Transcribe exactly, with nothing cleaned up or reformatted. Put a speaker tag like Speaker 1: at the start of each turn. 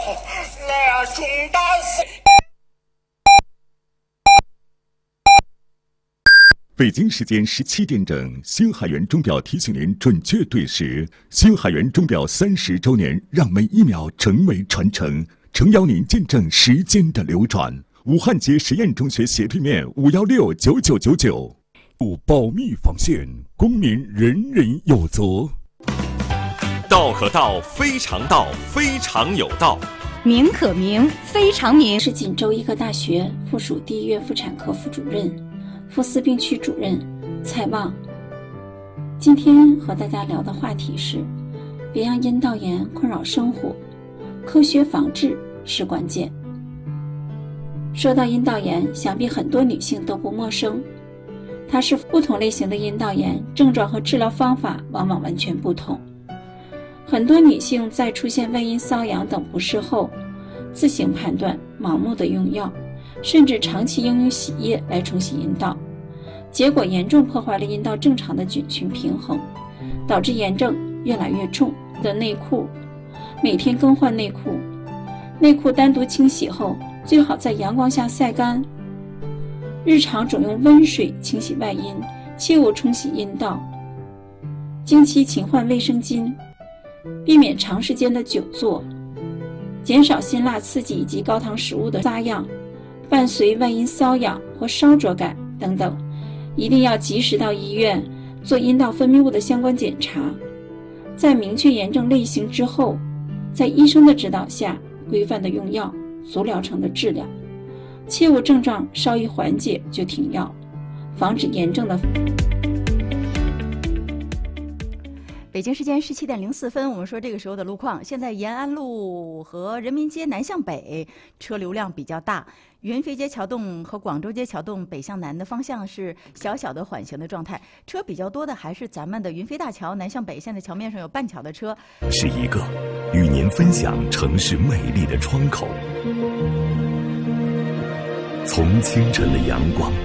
Speaker 1: 来中大四。
Speaker 2: 北京时间十七点整，星海源钟表提醒您准确对时。星海源钟表三十周年，让每一秒成为传承，诚邀您见证时间的流转。武汉街实验中学斜对面五幺六九九九九。保密防线，公民人人有责。
Speaker 3: 道可道，非常道，非常有道。
Speaker 4: 名可名，非常名。
Speaker 5: 是锦州医科大学附属第一医院妇产科副主任、妇丝病区主任蔡旺。今天和大家聊的话题是：别让阴道炎困扰生活，科学防治是关键。说到阴道炎，想必很多女性都不陌生。它是不同类型的阴道炎，症状和治疗方法往往完全不同。很多女性在出现外阴瘙痒等不适后，自行判断，盲目的用药，甚至长期应用洗液来冲洗阴道，结果严重破坏了阴道正常的菌群平衡，导致炎症越来越重。的内裤，每天更换内裤，内裤单独清洗后，最好在阳光下晒干。日常总用温水清洗外阴，切勿冲洗阴道。经期勤换卫生巾，避免长时间的久坐，减少辛辣刺激以及高糖食物的撒样，伴随外阴瘙痒或烧灼感等等，一定要及时到医院做阴道分泌物的相关检查。在明确炎症类型之后，在医生的指导下规范的用药，足疗程的治疗，切勿症状稍一缓解就停药，防止炎症的。
Speaker 4: 北京时间十七点零四分，我们说这个时候的路况。现在延安路和人民街南向北车流量比较大，云飞街桥洞和广州街桥洞北向南的方向是小小的缓行的状态，车比较多的还是咱们的云飞大桥南向北，现在桥面上有半桥的车。
Speaker 2: 是一个与您分享城市魅力的窗口，从清晨的阳光